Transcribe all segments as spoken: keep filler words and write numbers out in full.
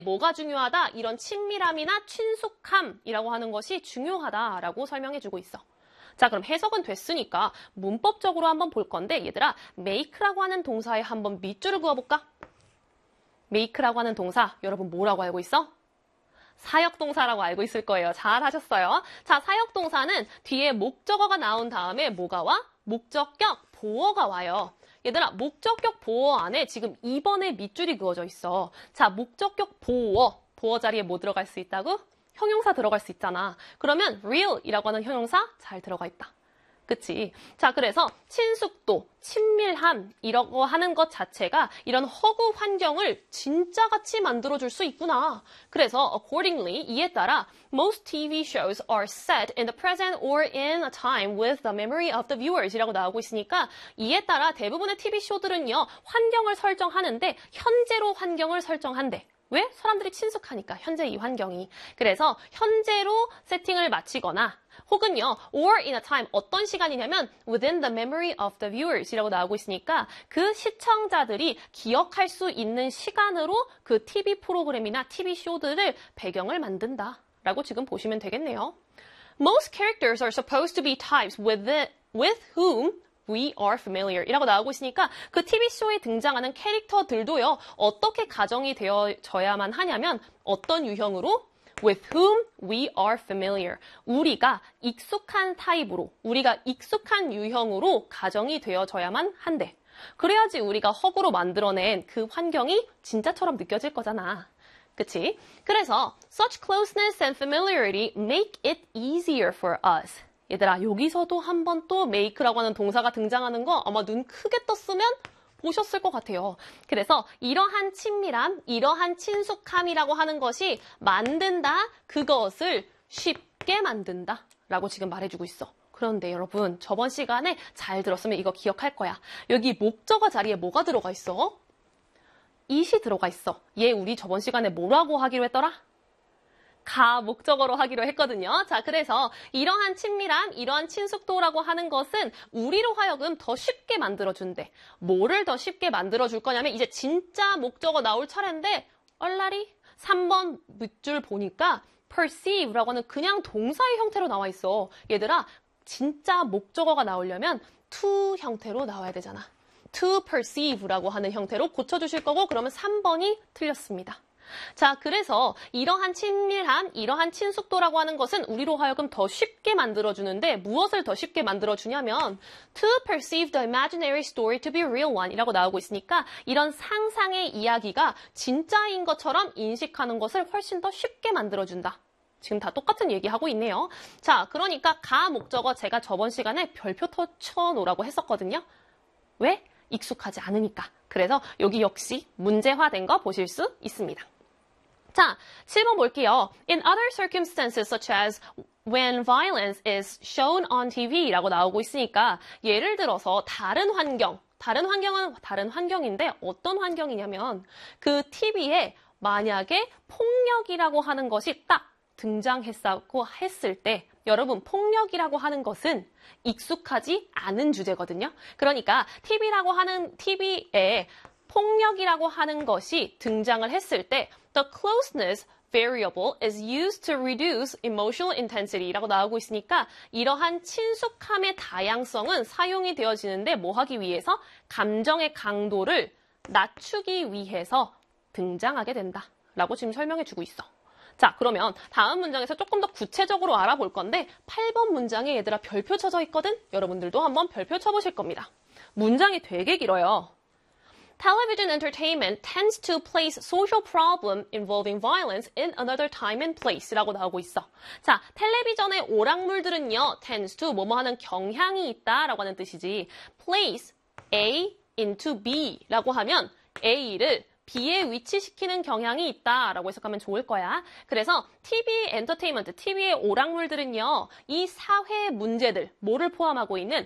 뭐가 중요하다? 이런 친밀함이나 친숙함이라고 하는 것이 중요하다라고 설명해주고 있어. 자, 그럼 해석은 됐으니까 문법적으로 한번 볼 건데 얘들아, make라고 하는 동사에 한번 밑줄을 그어볼까? make라고 하는 동사, 여러분 뭐라고 알고 있어? 사역동사라고 알고 있을 거예요. 잘 하셨어요. 자, 사역동사는 뒤에 목적어가 나온 다음에 뭐가 와? 목적격 보어가 와요. 얘들아, 목적격 보어 안에 지금 이 번의 밑줄이 그어져 있어. 자, 목적격 보어, 보어 자리에 뭐 들어갈 수 있다고? 형용사 들어갈 수 있잖아. 그러면 real이라고 하는 형용사 잘 들어가 있다. 그치? 자, 그래서 친숙도, 친밀함 이라고 하는 것 자체가 이런 허구 환경을 진짜같이 만들어줄 수 있구나. 그래서 accordingly, 이에 따라 most 티비 shows are set in the present or in a time with the memory of the viewers 이라고 나오고 있으니까 이에 따라 대부분의 티비 쇼들은요, 환경을 설정하는데 현재로 환경을 설정한대. 왜? 사람들이 친숙하니까, 현재 이 환경이. 그래서 현재로 세팅을 마치거나 혹은요, or in a time, 어떤 시간이냐면 within the memory of the viewers 이라고 나오고 있으니까 그 시청자들이 기억할 수 있는 시간으로 그 티비 프로그램이나 티비 쇼들을 배경을 만든다 라고 지금 보시면 되겠네요. Most characters are supposed to be types with, the, with whom we are familiar 이라고 나오고 있으니까 그 티비 쇼에 등장하는 캐릭터들도요, 어떻게 가정이 되어져야만 하냐면 어떤 유형으로? with whom we are familiar. 우리가 익숙한 타입으로, 우리가 익숙한 유형으로 가정이 되어져야만 한대. 그래야지 우리가 허구로 만들어낸 그 환경이 진짜처럼 느껴질 거잖아. 그치? 그래서 such closeness and familiarity make it easier for us. 얘들아, 여기서도 한 번 또 make라고 하는 동사가 등장하는 거 아마 눈 크게 떴으면 보셨을 것 같아요. 그래서 이러한 친밀함, 이러한 친숙함이라고 하는 것이 만든다, 그것을 쉽게 만든다 라고 지금 말해주고 있어. 그런데 여러분, 저번 시간에 잘 들었으면 이거 기억할 거야. 여기 목적어 자리에 뭐가 들어가 있어? it이 들어가 있어. 얘 우리 저번 시간에 뭐라고 하기로 했더라? 가 목적어로 하기로 했거든요. 자, 그래서 이러한 친밀함, 이러한 친숙도라고 하는 것은 우리로 하여금 더 쉽게 만들어준대. 뭐를 더 쉽게 만들어줄 거냐면 이제 진짜 목적어 나올 차례인데 얼라리 삼 번 밑줄 보니까 perceive라고 하는 그냥 동사의 형태로 나와 있어. 얘들아, 진짜 목적어가 나오려면 to 형태로 나와야 되잖아. to perceive라고 하는 형태로 고쳐주실 거고 그러면 삼 번이 틀렸습니다. 자, 그래서 이러한 친밀함, 이러한 친숙도라고 하는 것은 우리로 하여금 더 쉽게 만들어주는데 무엇을 더 쉽게 만들어주냐면 to perceive the imaginary story to be a real one 이라고 나오고 있으니까 이런 상상의 이야기가 진짜인 것처럼 인식하는 것을 훨씬 더 쉽게 만들어준다. 지금 다 똑같은 얘기하고 있네요. 자, 그러니까 가 목적어 제가 저번 시간에 별표 쳐놓으라고 했었거든요. 왜? 익숙하지 않으니까. 그래서 여기 역시 문제화된 거 보실 수 있습니다. 자, 칠 번 볼게요. In other circumstances such as when violence is shown on 티비라고 나오고 있으니까 예를 들어서 다른 환경, 다른 환경은 다른 환경인데 어떤 환경이냐면 그 티비에 만약에 폭력이라고 하는 것이 딱 등장했다고 했을 때 여러분, 폭력이라고 하는 것은 익숙하지 않은 주제거든요. 그러니까 티비라고 하는 티비에 폭력이라고 하는 것이 등장을 했을 때 the closeness variable is used to reduce emotional intensity라고 나오고 있으니까 이러한 친숙함의 다양성은 사용이 되어지는데 뭐 하기 위해서? 감정의 강도를 낮추기 위해서 등장하게 된다라고 지금 설명해 주고 있어. 자, 그러면 다음 문장에서 조금 더 구체적으로 알아볼 건데 팔 번 문장에 얘들아 별표 쳐져 있거든? 여러분들도 한번 별표 쳐보실 겁니다. 문장이 되게 길어요. Television entertainment tends to place social problem involving violence in another time and place라고 나오고 있어. 자, 텔레비전의 오락물들은요, tends to 뭐뭐 하는 경향이 있다라고 하는 뜻이지. place A into B라고 하면 A를 B에 위치시키는 경향이 있다라고 해석하면 좋을 거야. 그래서 티비 엔터테인먼트, 티비의 오락물들은요, 이 사회 문제들, 뭐를 포함하고 있는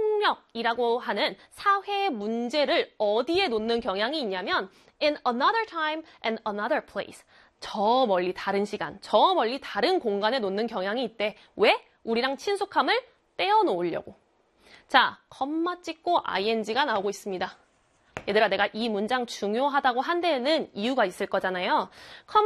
폭력이라고 하는 사회 문제를 어디에 놓는 경향이 있냐면 in another time and another place. 저 멀리 다른 시간, 저 멀리 다른 공간에 놓는 경향이 있대. 왜? 우리랑 친숙함을 떼어놓으려고. 자, 컴마 찍고 아이엔지가 나오고 있습니다. 얘들아, 내가 이 문장 중요하다고 한 데에는 이유가 있을 거잖아요.